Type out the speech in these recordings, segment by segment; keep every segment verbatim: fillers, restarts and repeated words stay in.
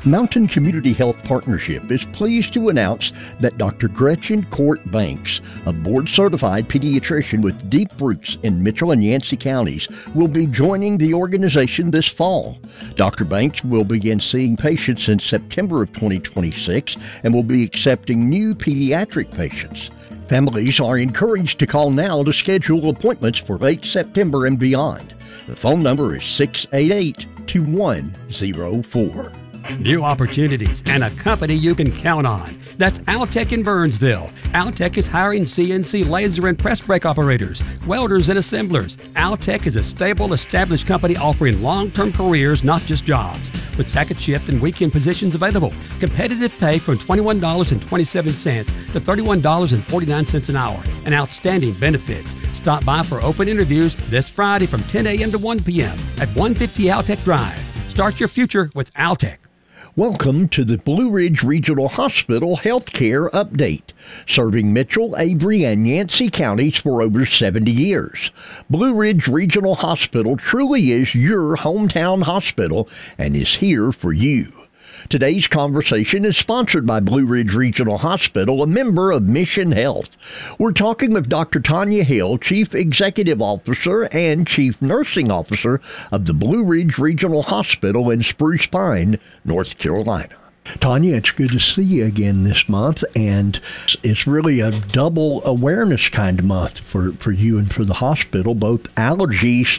Mountain Community Health Partnership is pleased to announce that Doctor Gretchen Court Banks, a board-certified pediatrician with deep roots in Mitchell and Yancey counties, will be joining the organization this fall. Doctor Banks will begin seeing patients in September of twenty twenty-six and will be accepting new pediatric patients. Families are encouraged to call now to schedule appointments for late September and beyond. The phone number is six eight eight, two one zero four. New opportunities and a company you can count on. That's Altec in Burnsville. Altec is hiring C N C laser and press brake operators, welders and assemblers. Altec is a stable, established company offering long-term careers, not just jobs. With second shift and weekend positions available. Competitive pay from twenty-one dollars and twenty-seven cents to thirty-one dollars and forty-nine cents an hour. And outstanding benefits. Stop by for open interviews this Friday from ten a.m. to one p.m. at one fifty Altec Drive. Start your future with Altec. Welcome to the Blue Ridge Regional Hospital Healthcare Update, serving Mitchell, Avery, and Yancey counties for over seventy years. Blue Ridge Regional Hospital truly is your hometown hospital and is here for you. Today's conversation is sponsored by Blue Ridge Regional Hospital, a member of Mission Health. We're talking with Doctor Tanya Hill, Chief Executive Officer and Chief Nursing Officer of the Blue Ridge Regional Hospital in Spruce Pine, North Carolina. Tanya, it's good to see you again this month, and it's really a double awareness kind of month for, for you and for the hospital, both allergies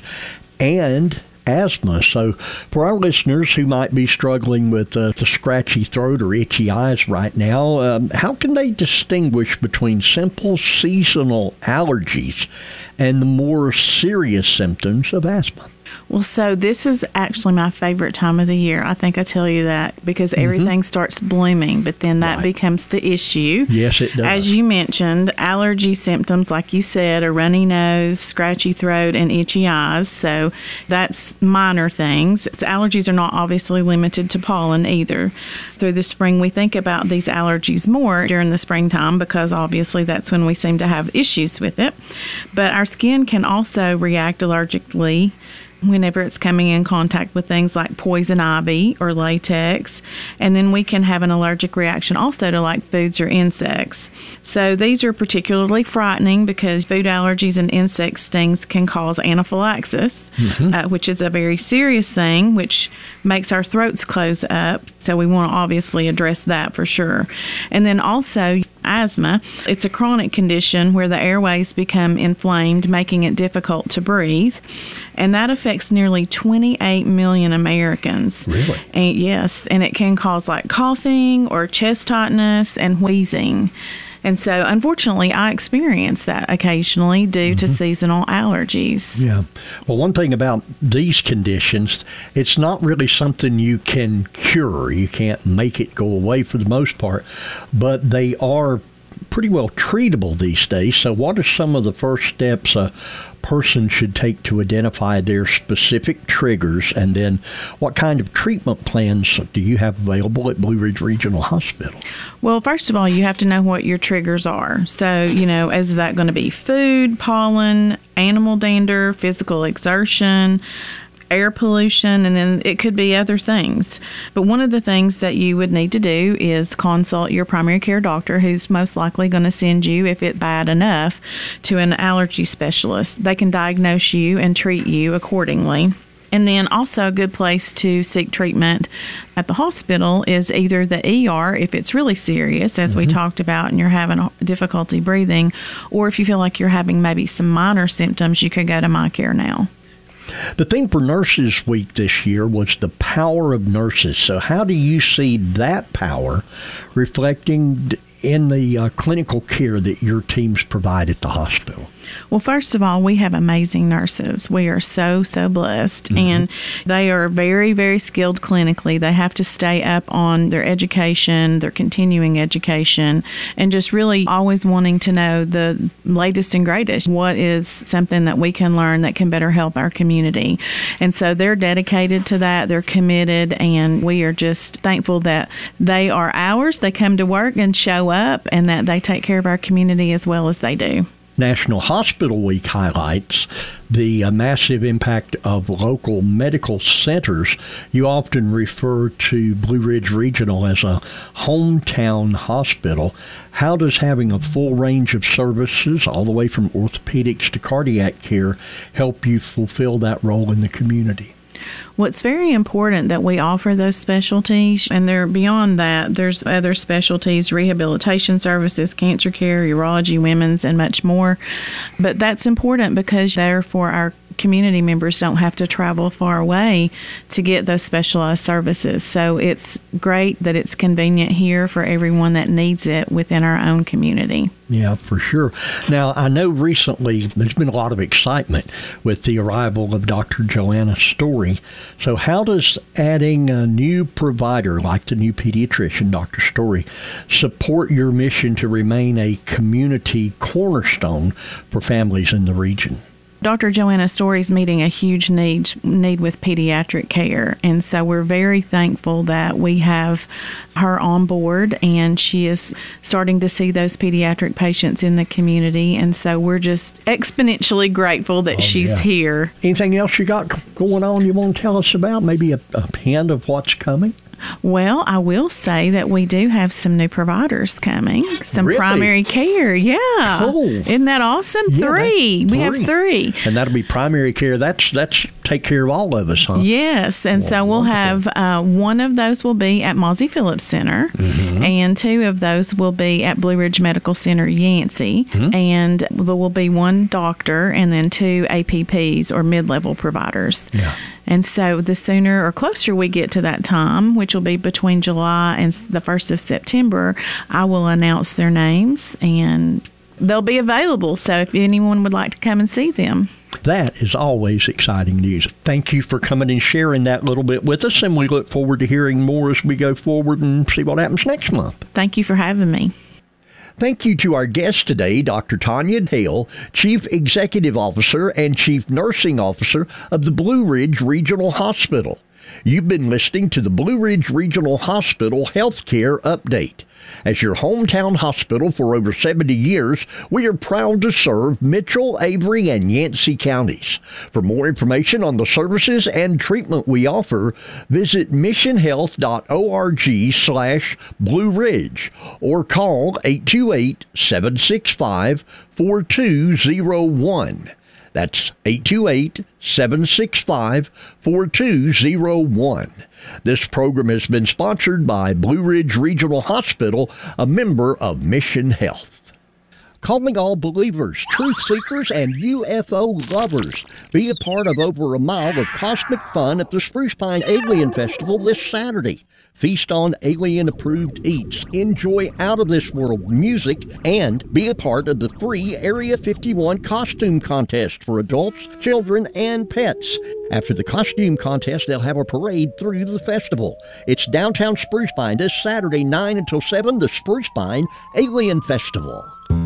and asthma. So for our listeners who might be struggling with uh, the scratchy throat or itchy eyes right now, um, how can they distinguish between simple seasonal allergies and the more serious symptoms of asthma? Well, so this is actually my favorite time of the year. I think I tell you that because mm-hmm. everything starts blooming, but then that right. becomes the issue. Yes, it does. As you mentioned, allergy symptoms, like you said, are runny nose, scratchy throat, and itchy eyes. So that's minor things. Allergies are not obviously limited to pollen either. Through the spring, we think about these allergies more during the springtime because obviously that's when we seem to have issues with it. But our skin can also react allergically whenever it's coming in contact with things like poison ivy or latex. And then we can have an allergic reaction also to like foods or insects. So these are particularly frightening because food allergies and insect stings can cause anaphylaxis, mm-hmm. uh, which is a very serious thing, which makes our throats close up. So we want to obviously address that for sure. And then also asthma. It's a chronic condition where the airways become inflamed, making it difficult to breathe. And that affects nearly twenty-eight million Americans. Really? And yes, and it can cause like coughing or chest tightness and wheezing. And so, unfortunately, I experience that occasionally due mm-hmm. to seasonal allergies. Yeah. Well, one thing about these conditions, it's not really something you can cure. You can't make it go away for the most part, but they are pretty well treatable these days. So what are some of the first steps a person should take to identify their specific triggers, and then what kind of treatment plans do you have available at Blue Ridge Regional Hospital? Well, first of all, you have to know what your triggers are. So, you know, is that going to be food, pollen, animal dander, physical exertion, air pollution, and then it could be other things. But one of the things that you would need to do is consult your primary care doctor, who's most likely going to send you, if it's bad enough, to an allergy specialist. They can diagnose you and treat you accordingly. And then also a good place to seek treatment at the hospital is either the E R if it's really serious, as mm-hmm. we talked about, and you're having difficulty breathing, or if you feel like you're having maybe some minor symptoms, you could go to My Care Now. The theme for Nurses Week this year was the power of nurses. So how do you see that power reflecting in the uh, clinical care that your teams provide at the hospital? Well, first of all, we have amazing nurses. We are so, so blessed. Mm-hmm. And they are very, very skilled clinically. They have to stay up on their education, their continuing education, and just really always wanting to know the latest and greatest. What is something that we can learn that can better help our community? And so they're dedicated to that. They're committed, and we are just thankful that they are ours. They come to work and show up, and that they take care of our community as well as they do. National Hospital Week highlights the uh, massive impact of local medical centers. You often refer to Blue Ridge Regional as a hometown hospital. How does having a full range of services, all the way from orthopedics to cardiac care, help you fulfill that role in the community? Well, it's very important that we offer those specialties, and they're beyond that. There's other specialties, rehabilitation services, cancer care, urology, women's, and much more. But that's important because therefore our community members don't have to travel far away to get those specialized services. So it's great that it's convenient here for everyone that needs it within our own community. Yeah, for sure. Now, I know recently there's been a lot of excitement with the arrival of Doctor Joanna Story. So how does adding a new provider like the new pediatrician, Doctor Story, support your mission to remain a community cornerstone for families in the region? Doctor Joanna Story is meeting a huge need need with pediatric care, and so we're very thankful that we have her on board, and she is starting to see those pediatric patients in the community, and so we're just exponentially grateful that oh, she's yeah. here. Anything else you got going on you want to tell us about? Maybe a, a hint of what's coming? Well, I will say that we do have some new providers coming, some really? primary care. Yeah. Cool. Isn't that awesome? Yeah, three. that, We have three. And that'll be primary care. That's that's take care of all of us, huh? Yes. And well, so we'll wonderful. have uh, one of those will be at Mosey Phillips Center, mm-hmm. and two of those will be at Blue Ridge Medical Center, Yancey. Mm-hmm. And there will be one doctor and then two A P Ps or mid-level providers. Yeah. And so the sooner or closer we get to that time, which will be between July and the first of September, I will announce their names and they'll be available. So if anyone would like to come and see them. That is always exciting news. Thank you for coming and sharing that little bit with us, and we look forward to hearing more as we go forward and see what happens next month. Thank you for having me. Thank you to our guest today, Doctor Tanya Hale, Chief Executive Officer and Chief Nursing Officer of the Blue Ridge Regional Hospital. You've been listening to the Blue Ridge Regional Hospital Healthcare Update. As your hometown hospital for over seventy years, we are proud to serve Mitchell, Avery, and Yancey counties. For more information on the services and treatment we offer, visit missionhealth dot org slash Blue Ridge or call eight two eight, seven six five, four two zero one. That's eight two eight, seven six five, four two zero one. This program has been sponsored by Blue Ridge Regional Hospital, a member of Mission Health. Calling all believers, truth seekers, and U F O lovers. Be a part of over a mile of cosmic fun at the Spruce Pine Alien Festival this Saturday. Feast on alien-approved eats, enjoy out-of-this-world music, and be a part of the free Area fifty-one costume contest for adults, children, and pets. After the costume contest, they'll have a parade through the festival. It's downtown Spruce Pine this Saturday, nine until seven, the Spruce Pine Alien Festival.